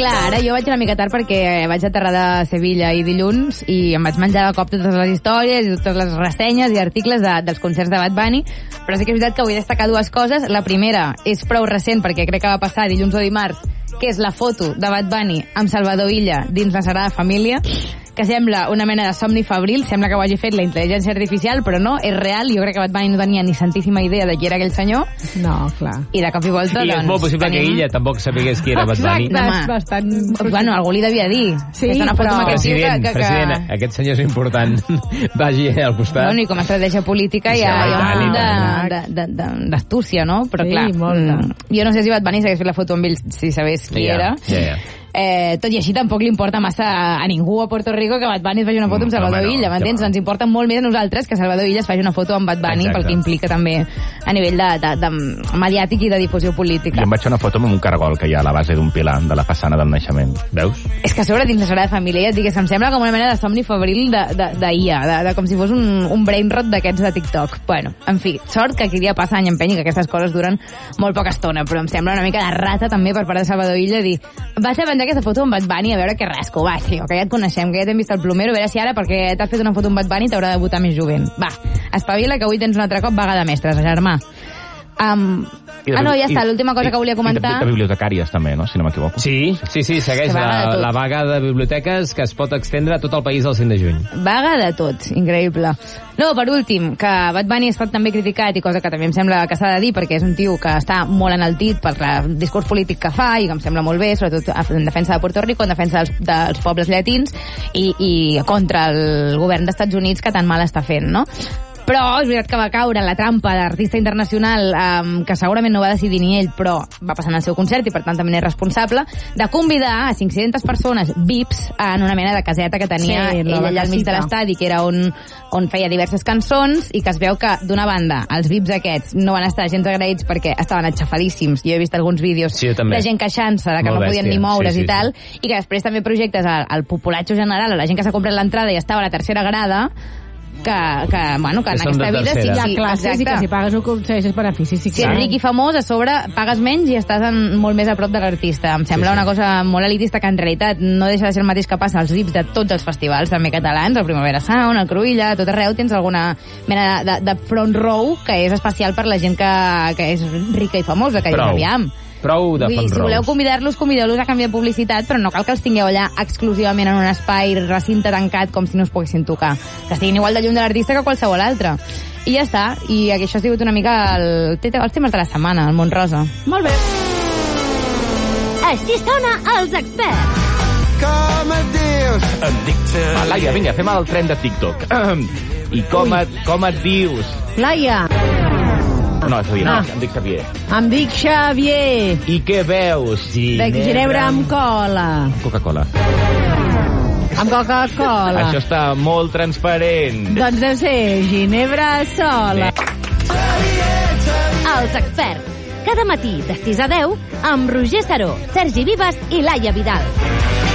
Clar, ara jo vaig una mica tard perquè vaig aterrar de Sevilla i dilluns i em vaig menjar de cop totes les històries i totes les ressenyes i articles dels concerts de Bad Bunny, però sí que és veritat que vull destacar dues coses. La primera és prou recent perquè crec que va passar dilluns o dimarts, que és la foto de Bad Bunny amb Salvador Illa dins la Sagrada Família, que sembla una mena de somni febril, sembla que ho hagi fet la intel·ligència artificial, però no, és real. Jo crec que Bad Bunny no tenia ni santíssima idea de qui era aquell senyor. No, clar. I de cop i volta, I és molt possible que ella tampoc sapigués qui era Bad Bunny. Exacte, és bastant... Bueno, algú li devia dir. Sí, és una foto però... amb aquest tio President, aquest senyor és important. Vagi al costat. Bueno, i com a estratègia política hi ha un munt d'astúcia, no? Però clar, jo no sé si Bad Bunny s'hagués fet la foto amb ell si sabés qui era. Tot i així tampoc li importa massa a ningú a Puerto Rico que Bad Bunny es faci una foto amb Salvador Illa, m'entens? Ens importa molt més a nosaltres que Salvador Illa es faci una foto amb Bad Bunny, pel que implica també a nivell de mediàtic i de difusió política. Jo em vaig fer una foto amb un cargol que hi ha a la base d'un pilar de la façana del naixement. Veus? És que a sobre dins la Sagrada Família, ja et dic, em sembla com una mena de somni febril d'IA, de com si fos un brain rot d'aquests de TikTok. Bueno, en fi, sort que aquí dia passa any empeny i que aquestes coses duren molt poca estona, però em sembla una mica de rata també per part de Salvador Illa dir, vaig a penjar aquesta foto amb Bad Bunny a veure què rasco, va, tio, que ja et coneixem, que ja t'hem vist al plomero, a veure si ara perquè t'has fet una foto amb Bad Bunny t'haurà de votar més jovent. Va, espavila que avui tens un altre cop vaga de mestres, germà. No, ja està, l'última cosa que volia comentar... I de bibliotecàries també, no?, si no m'equivoco. Sí, segueix la vaga de biblioteques que es pot extendre a tot el país el 5 de juny. Vaga de tot, increïble. No, per últim, que Bad Bunny ha estat també criticat, i cosa que també em sembla que s'ha de dir, perquè és un tio que està molt enaltit per el discurs polític que fa, i que em sembla molt bé, sobretot en defensa de Puerto Rico, en defensa dels pobles llatins, i contra el govern dels Estats Units que tan mal està fent, no? Però és veritat que va caure en la trampa d'artista internacional que segurament no va decidir ni ell, però va passar en el seu concert i per tant també n'és responsable, de convidar a 500 persones VIPs en una mena de caseta que tenia ell allà al mig de l'estadi, que era on feia diverses cançons, i que es veu que d'una banda els VIPs aquests no van estar gens agraïts perquè estaven aixafadíssims. Jo he vist alguns vídeos de gent queixant-se de que no podien ni moure's i tal, i que després també projectes al populatxo general, a la gent que s'ha comprat l'entrada i estava a la tercera grada, que en aquesta vida sí, i que si pagues un concessions beneficis. Si ets ric i famós, a sobre pagues menys i estàs molt més a prop de l'artista. Em sembla una cosa molt elitista que en realitat no deixa de ser el mateix que passa als VIPs de tots els festivals també catalans, el Primavera Sound, el Cruïlla, a tot arreu tens alguna mena de front row que és especial per la gent que és rica i famosa, que dius, aviam. Prou de fan si voleu convidar-los, convideu-los a canviar publicitat, però no cal que els tingueu allà exclusivament en un espai, recinte tancat, com si no es poguessin tocar. Que estiguin igual de lluny de l'artista que qualsevol altre. I ja està. I això ha sigut una mica els temes de la setmana, el Montrosa. Molt bé. Així sona els experts. Com et dius? Em dic... Laia, vinga, fem el tren de TikTok. I com et dius? Laia. No, em dic Xavier. Em dic Xavier. I què veus? De ginebra amb cola. Coca-Cola. Amb Coca-Cola. Això està molt transparent. Doncs deu ser ginebra sola. Els experts. Cada matí de 6 a 10 amb Roger Saró, Sergi Vives i Laia Vidal.